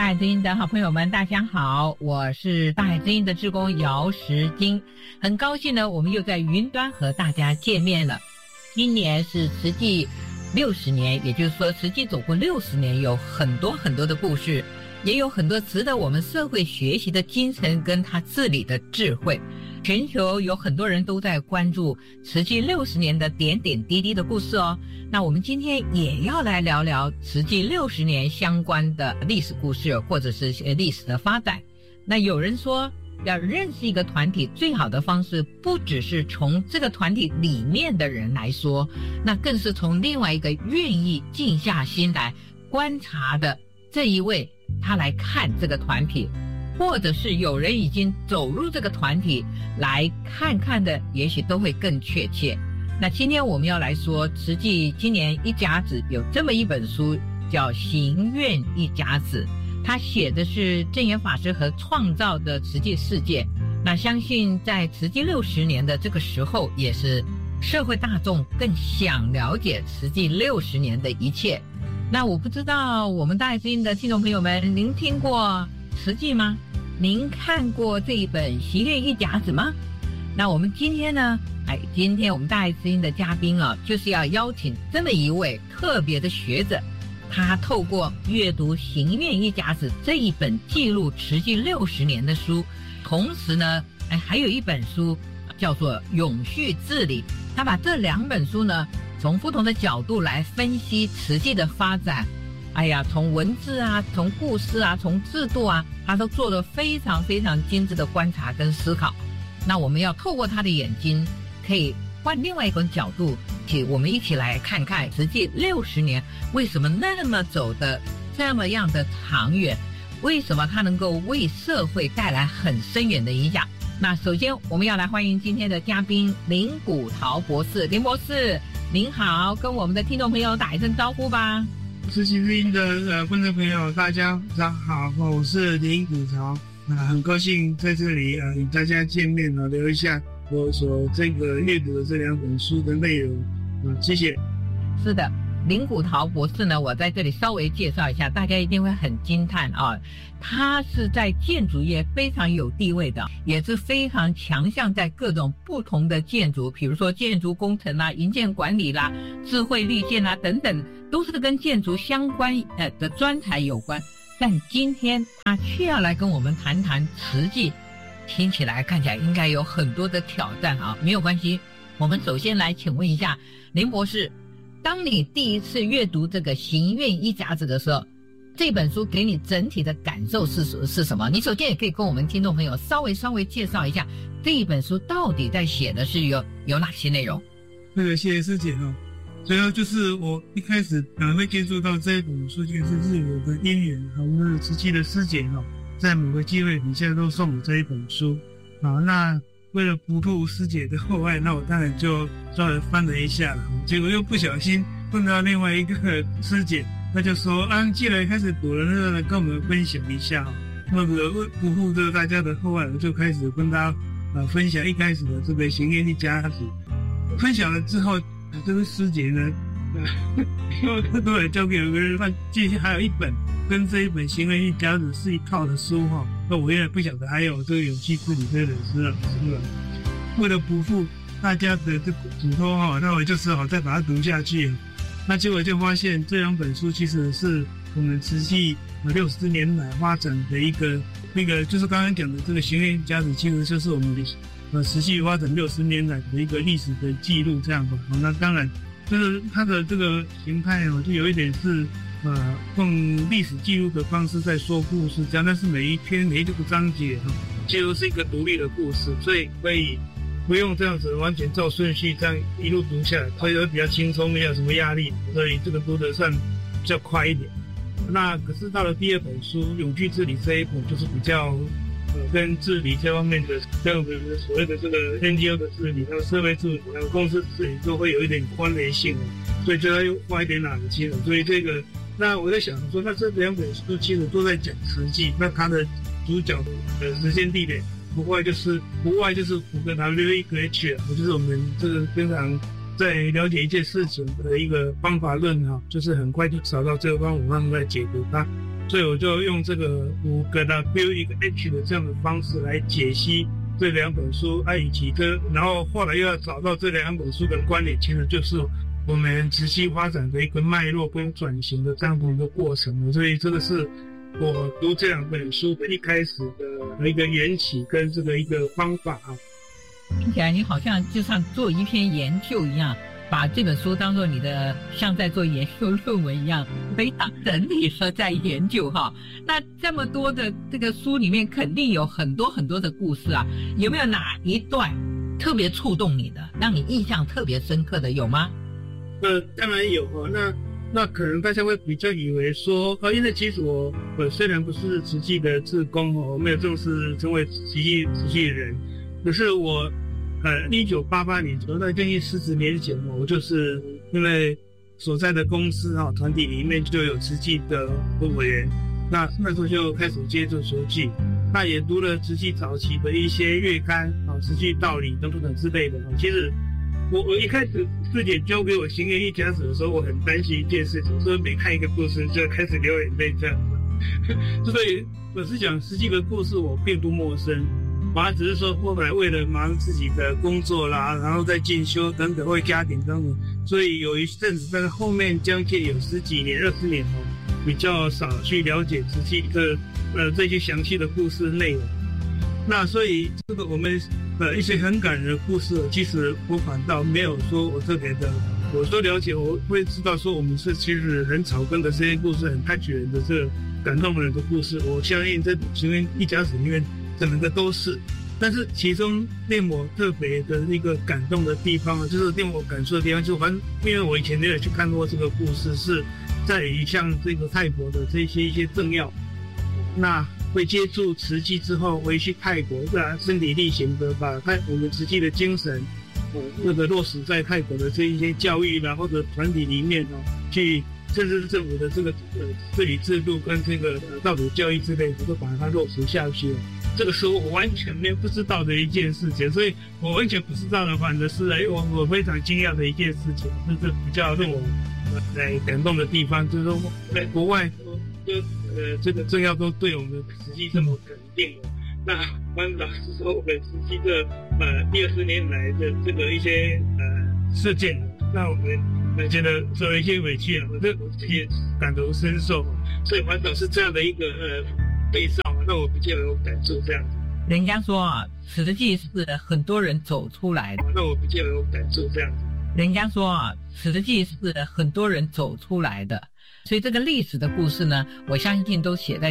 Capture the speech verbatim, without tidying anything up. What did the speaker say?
海之音的好朋友们，大家好，我是大海之音的志工姚时金，很高兴呢，我们又在云端和大家见面了。今年是慈济六十年，也就是说慈济走过六十年，有很多很多的故事，也有很多值得我们社会学习的精神跟他治理的智慧。全球有很多人都在关注慈济六十年的点点滴滴的故事哦。那我们今天也要来聊聊慈济六十年相关的历史故事，或者是历史的发展。那有人说，要认识一个团体最好的方式，不只是从这个团体里面的人来说，那更是从另外一个愿意静下心来观察的这一位，他来看这个团体，或者是有人已经走入这个团体来看看的，也许都会更确切。那今天我们要来说，慈济今年一甲子有这么一本书，叫《行愿一甲子》，他写的是证严法师和创造的慈济世界。那相信在慈济六十年的这个时候，也是社会大众更想了解慈济六十年的一切。那我不知道我们大爱之音的听众朋友们，您听过慈济吗？您看过这一本《行愿一甲子》吗？那我们今天呢，哎，今天我们大爱之音的嘉宾啊，就是要邀请这么一位特别的学者，他透过阅读《行愿一甲子》这一本记录慈济六十年的书，同时呢，哎，还有一本书叫做《永续治理》，他把这两本书呢，从不同的角度来分析慈济的发展。哎呀，从文字啊，从故事啊，从制度啊，他都做了非常非常精致的观察跟思考。那我们要透过他的眼睛，可以换另外一种角度，去我们一起来看看慈济六十年为什么那么走的这么样的长远，为什么他能够为社会带来很深远的影响。那首先我们要来欢迎今天的嘉宾林古陶博士。林博士您好，跟我们的听众朋友打一声招呼吧。 慈济之音的呃观众朋友，大家早上好，我是林古陶，啊、呃，很高兴在这里呃与大家见面了，聊一下我所这个阅读的这两本书的内容，啊、呃，谢谢。 是的，林古陶博士呢，我在这里稍微介绍一下，大家一定会很惊叹啊，他是在建筑业非常有地位的，也是非常强项在各种不同的建筑，比如说建筑工程啦、营建管理啦、智慧绿建啦等等，都是跟建筑相关呃的专才有关。但今天他却要来跟我们谈谈慈济，听起来看起来应该有很多的挑战啊，没有关系，我们首先来请问一下林博士，当你第一次阅读这个《行愿一甲子》的时候，这本书给你整体的感受是是什么？你首先也可以跟我们听众朋友稍微稍微介绍一下这一本书到底在写的是有有哪些内容。 那个谢谢师姐哦，主要就是我一开始呃会接触到这一本书，就是日有的因缘，我们慈济的师姐哦，在某个机会底下都送我这一本书啊。那为了不负师姐的厚爱，那我当然就稍微翻了一下了，结果又不小心碰到另外一个师姐，他就说啊，既然开始读了，那跟我们分享一下哈。那个不负这大家的厚爱，我就开始跟大家呃分享一开始的这个《行愿一甲子》。分享了之后，这个师姐呢，又都来交给有个人，那接下还有一本跟这一本《行愿一甲子》是一套的书哈。那我原来不晓得还有这个《永续治理》这本书了，是吧？为了不负大家的这个嘱托哈，那我就只好再把它读下去。那结果就发现这两本书其实是我们慈济六十年来发展的一个那个，就是刚刚讲的这个《行愿一甲子》，其实就是我们的呃慈济发展六十年来的一个历史的记录这样吧。那当然，就是它的这个形态哦，就有一点是呃用历史记录的方式在说故事这样，但是每一篇每一个章节哈，几乎是一个独立的故事，所以可以不用这样子完全照顺序这样一路读下来，所以会比较轻松，没有什么压力，所以这个读得算比较快一点。那可是到了第二本书《永续治理》这一本，就是比较呃跟治理这方面的这样的所谓的这个 N G O 的治理，还有社会治理，还有公司治理都会有一点关联性，所以就要又花一点脑筋了。所以这个，那我在想说，那这两本书其实都在讲慈济，那它的主角的时间地点不外就是不外就是五个 W 一个 H， 就是我们这个非常在了解一件事情的一个方法论哈，就是很快就找到这个方法，慢慢来解读它。 所以我就用这个五个 W 一个 H 的这样的方式来解析这两本书啊，以及跟然后后来又要找到这两本书的关联，其实就是我们慈济发展的一个脉络跟转型的这样的一个过程。所以这个是我读这两本书的一开始的一个缘起跟这个一个方法啊。 听起来你好像就像做一篇研究一样，把这本书当作你的像在做研究论文一样，非常整理了在研究哈。那这么多的这个书里面肯定有很多很多的故事啊，有没有哪一段特别触动你的，让你印象特别深刻的，有吗？ 呃，当然有哈。那那可能大家会比较以为说，呃，因为其实我我虽然不是慈济的志工哦，我没有正式成为慈济慈济人，可是我呃，一九八八年，在将近四十年前，我就是因为所在的公司啊团体里面就有慈济的委员，那那时候就开始接触慈济，那也读了慈济早期的一些月刊啊，慈济道理等等等之类的。其实我我一开始师姐交给我行愿一家子的时候，我很担心一件事情，说每看一个故事就开始流眼泪这样子。所以我是讲慈济的故事，我并不陌生。反而只是说后来为了忙自己的工作啦，然后再进修等等，为家庭等等，所以有一阵子在后面将近有十几年、二十年哦，比较少去了解慈济的呃这些详细的故事内容。那所以这个我们呃一些很感人的故事，其实我反倒没有说我特别的，我说了解，我会知道说我们是其实很草根的这些故事，很touch人的这个感动人的故事，我相信在行愿一家子里面整个都是。但是其中令我特别的一个感动的地方，就是令我感触的地方，就是反正因为我以前没有去看过这个故事，是在于像这个泰国的这些一些政要，那会接触慈济之后回去泰国，啊身体力行的把泰我们慈济的精神，呃那个落实在泰国的这一些教育啦或者团体里面哦，去甚至是政府的这个呃治理制度跟这个呃道德教育之类的，都把它落实下去了。这个是我完全没有不知道的一件事情，所以我完全不知道的，反正是哎我我非常惊讶的一件事情，这是比较令我来感动的地方，就是说在国外就呃这个政要都对我们慈济这么肯定了，那反老实说我们慈济这呃第二十年来的这个一些呃事件，让我们呃觉得受了一些委屈了，我这我也感同身受，所以反倒是这样的一个呃悲伤。那我比较有感受这样子。 人家说啊，慈济是很多人走出来的。 那我比较有感受这样子。 人家说啊，慈济是很多人走出来的，所以这个历史的故事呢，我相信都写在